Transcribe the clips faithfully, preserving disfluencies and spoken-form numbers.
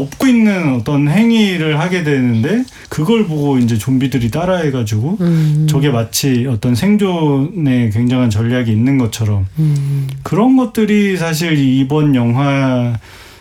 업고 있는 어떤 행위를 하게 되는데 그걸 보고 이제 좀비들이 따라해가지고 음. 저게 마치 어떤 생존에 굉장한 전략이 있는 것처럼 음. 그런 것들이 사실 이번 영화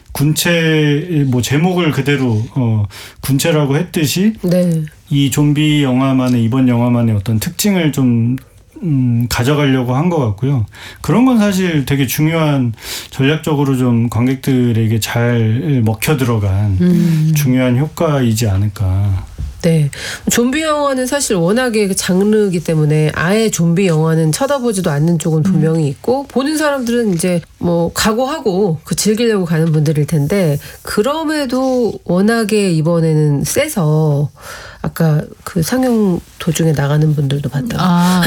군체 뭐 제목을 그대로 어, 군체라고 했듯이 네. 이 좀비 영화만의 이번 영화만의 어떤 특징을 좀 음, 가져가려고 한 것 같고요. 그런 건 사실 되게 중요한 전략적으로 좀 관객들에게 잘 먹혀 들어간 음. 중요한 효과이지 않을까. 네. 좀비 영화는 사실 워낙에 장르이기 때문에 아예 좀비 영화는 쳐다보지도 않는 쪽은 분명히 있고 보는 사람들은 이제 뭐 각오하고 그 즐기려고 가는 분들일 텐데 그럼에도 워낙에 이번에는 세서 아까 그 상영 도중에 나가는 분들도 봤다고. 아,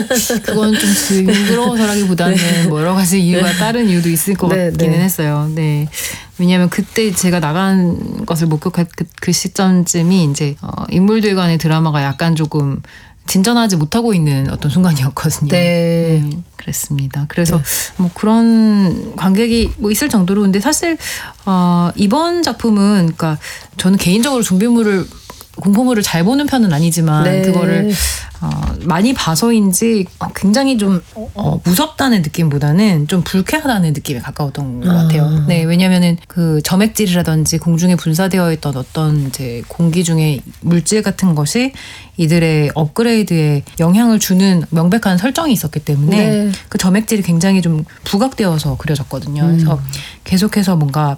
그건 좀 징그러워서라기보다는 네. 뭐 여러 가지 이유가 네. 다른 이유도 있을 것 네, 같기는 네. 했어요. 네. 왜냐하면 그때 제가 나간 것을 목격할 그, 그 시점쯤이 이제 어, 인물들 간의 드라마가 약간 조금 진전하지 못하고 있는 어떤 순간이었거든요. 네. 음, 그랬습니다. 그래서 네. 뭐 그런 관객이 뭐 있을 정도로 근데 사실 어, 이번 작품은 그러니까 저는 개인적으로 좀비물을 공포물을 잘 보는 편은 아니지만 네. 그거를 어, 많이 봐서인지 굉장히 좀 어, 무섭다는 느낌보다는 좀 불쾌하다는 느낌에 가까웠던 것 같아요. 아. 네, 왜냐하면은 그 점액질이라든지 공중에 분사되어 있던 어떤 이제 공기 중에 물질 같은 것이 이들의 업그레이드에 영향을 주는 명백한 설정이 있었기 때문에 네. 그 점액질이 굉장히 좀 부각되어서 그려졌거든요. 음. 그래서 계속해서 뭔가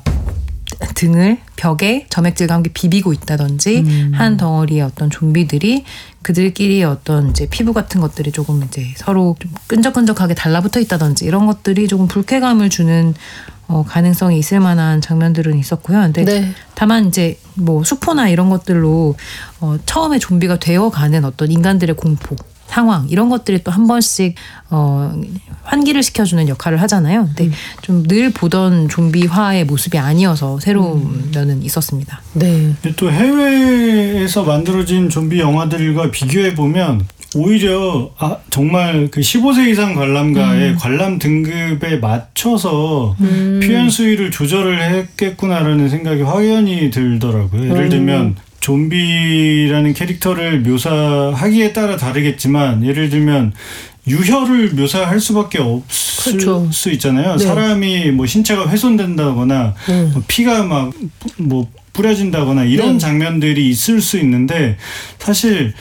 등을 벽에 점액질과 함께 비비고 있다든지 음. 한 덩어리의 어떤 좀비들이 그들끼리의 어떤 이제 피부 같은 것들이 조금 이제 서로 좀 끈적끈적하게 달라붙어 있다든지 이런 것들이 조금 불쾌감을 주는 어, 가능성이 있을 만한 장면들은 있었고요. 근데 네. 다만 이제 뭐 수포나 이런 것들로 어, 처음에 좀비가 되어가는 어떤 인간들의 공포 상황 이런 것들이 또 한 번씩 어, 환기를 시켜주는 역할을 하잖아요. 근데 음. 좀 늘 보던 좀비화의 모습이 아니어서 새로운 음. 면은 있었습니다. 네. 근데 또 해외에서 만들어진 좀비 영화들과 비교해 보면 오히려 아, 정말 그 십오 세 이상 관람가의 음. 관람 등급에 맞춰서 음. 표현 수위를 조절을 했겠구나라는 생각이 확연히 들더라고요. 예를 들면 좀비라는 캐릭터를 묘사하기에 따라 다르겠지만 예를 들면 유혈을 묘사할 수밖에 없을 그렇죠. 수 있잖아요. 네. 사람이 뭐 신체가 훼손된다거나 음. 뭐 피가 막 뭐 뿌려진다거나 이런 네. 장면들이 있을 수 있는데 사실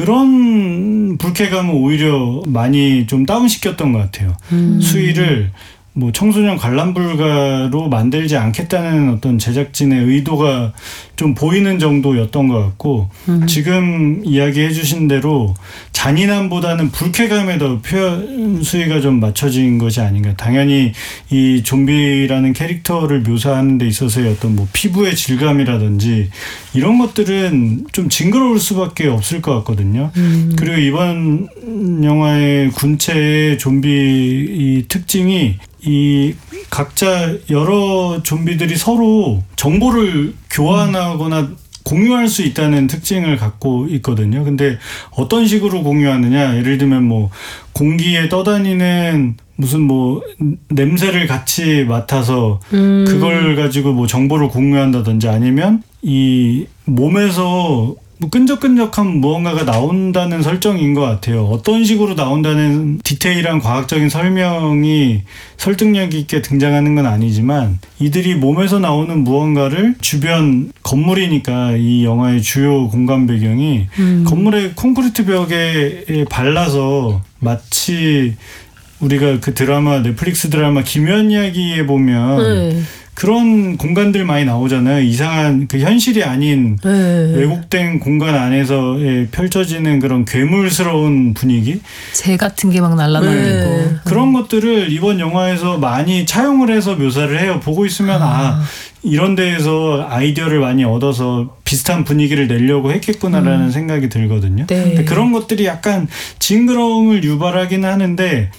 그런 불쾌감은 오히려 많이 좀 다운시켰던 것 같아요. 음. 수위를 뭐 청소년 관람 불가로 만들지 않겠다는 어떤 제작진의 의도가 좀 보이는 정도였던 것 같고 음. 지금 이야기해 주신 대로 잔인함보다는 불쾌감에 더 표현 수위가 좀 맞춰진 것이 아닌가. 당연히 이 좀비라는 캐릭터를 묘사하는 데 있어서의 어떤 뭐 피부의 질감이라든지 이런 것들은 좀 징그러울 수밖에 없을 것 같거든요. 음. 그리고 이번 영화의 군체의 좀비 이 특징이 이 각자 여러 좀비들이 서로 정보를 교환하거나 공유할 수 있다는 특징을 갖고 있거든요. 근데 어떤 식으로 공유하느냐? 예를 들면 뭐 공기에 떠다니는 무슨 뭐 냄새를 같이 맡아서 음. 그걸 가지고 뭐 정보를 공유한다든지 아니면 이 몸에서 뭐 끈적끈적한 무언가가 나온다는 설정인 것 같아요. 어떤 식으로 나온다는 디테일한 과학적인 설명이 설득력 있게 등장하는 건 아니지만 이들이 몸에서 나오는 무언가를 주변 건물이니까 이 영화의 주요 공간 배경이 음. 건물의 콘크리트 벽에 발라서 마치 우리가 그 드라마 넷플릭스 드라마 기묘한 이야기에 보면 네. 그런 공간들 많이 나오잖아요. 이상한 그 현실이 아닌 네. 왜곡된 공간 안에서 펼쳐지는 그런 괴물스러운 분위기. 재 같은 게 막 날아다니고. 네. 그런 것들을 이번 영화에서 많이 차용을 해서 묘사를 해요. 보고 있으면 아, 아 이런 데에서 아이디어를 많이 얻어서 비슷한 분위기를 내려고 했겠구나라는 음. 생각이 들거든요. 네. 근데 그런 것들이 약간 징그러움을 유발하기는 하는데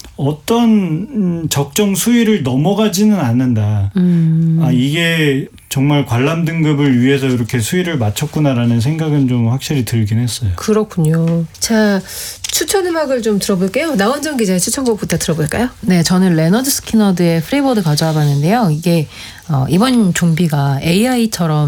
어떤 적정 수위를 넘어가지는 않는다. 음. 아, 이게 정말 관람 등급을 위해서 이렇게 수위를 맞췄구나라는 생각은 좀 확실히 들긴 했어요. 그렇군요. 자, 추천 음악을 좀 들어볼게요. 나원정 기자의 추천곡부터 들어볼까요? 네, 저는 레너드 스키너드의 프리버드 가져와 봤는데요. 이게 어, 이번 좀비가 에이아이처럼